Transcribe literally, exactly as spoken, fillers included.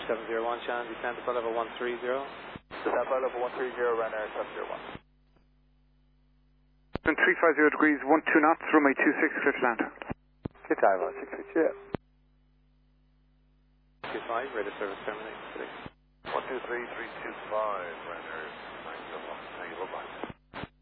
seven zero one, Shannon, descend to level one three zero. Descend by level one three zero, Ryanair seven zero one. three five zero degrees, one two knots, runway two six, clear to land. Good time, one six six zero. two five, radar service terminated. one two three three two five, Ryanair nine zero one.